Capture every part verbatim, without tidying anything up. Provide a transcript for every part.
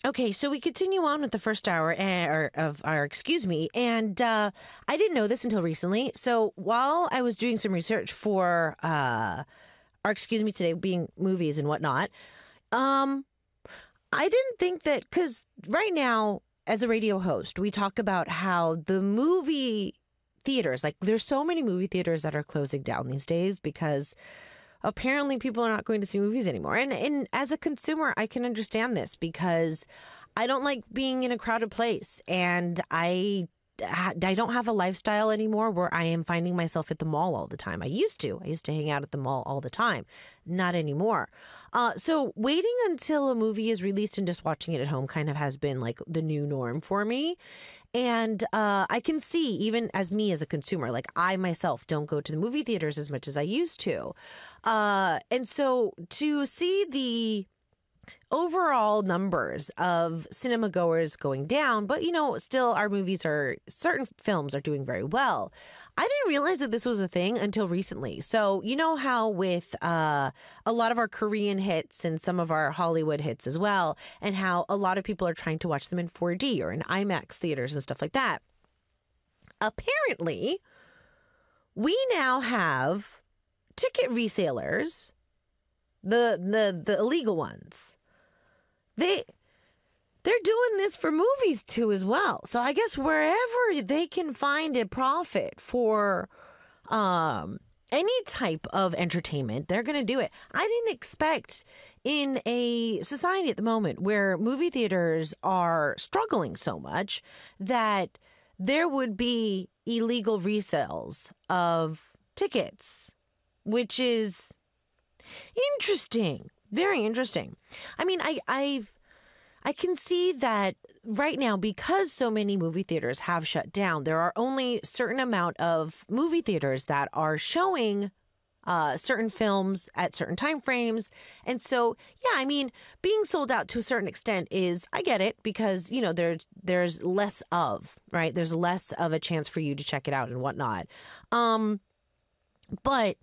Okay, so we continue on with the first hour eh, or of our, excuse me, and uh, I didn't know this until recently. So while I was doing some research for uh, our, excuse me, today being movies and whatnot, um, I didn't think that, because right now, as a radio host, we talk about how the movie theaters, like there's so many movie theaters that are closing down these days because apparently people are not going to see movies anymore. And, and as a consumer, I can understand this because I don't like being in a crowded place, and I I don't have a lifestyle anymore where I am finding myself at the mall all the time. I used to. I used to hang out at the mall all the time. Not anymore. Uh, so waiting until a movie is released and just watching it at home kind of has been like the new norm for me. And uh, I can see, even as me as a consumer, like I myself don't go to the movie theaters as much as I used to. Uh, and so to see the overall numbers of cinema goers going down, but you know, still our movies are, certain films are doing very well. I didn't realize that this was a thing until recently. So you know how with uh, a lot of our Korean hits and some of our Hollywood hits as well, and how a lot of people are trying to watch them in four D or in IMAX theaters and stuff like that. Apparently, we now have ticket resellers, the the the illegal ones. They they're doing this for movies too as well. So I guess wherever they can find a profit for um, any type of entertainment, they're going to do it. I didn't expect in a society at the moment where movie theaters are struggling so much that there would be illegal resales of tickets, which is interesting. Very interesting. I mean, I I've I can see that right now, because so many movie theaters have shut down, there are only a certain amount of movie theaters that are showing uh, certain films at certain time frames. And so, yeah, I mean, being sold out to a certain extent is, I get it, because, you know, there's there's less of, right? There's less of a chance for you to check it out and whatnot. Um, but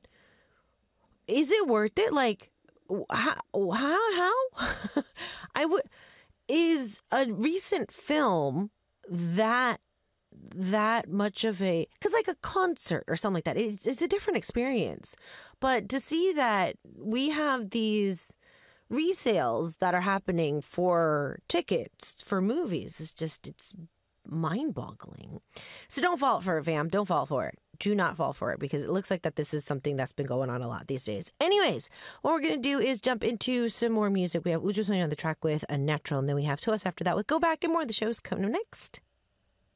is it worth it? Like, how, how, how? I would, is a recent film that, that much of a, cause like a concert or something like that, it's, it's a different experience. But to see that we have these resales that are happening for tickets for movies is just, it's mind boggling. So don't fall for it, fam. Don't fall for it. Do not fall for it, because it looks like that this is something that's been going on a lot these days. Anyways, what we're going to do is jump into some more music. We have Ujo Sonia on the track with A Natural, and then we have To Us after that with Go Back, and more of the show's coming up next.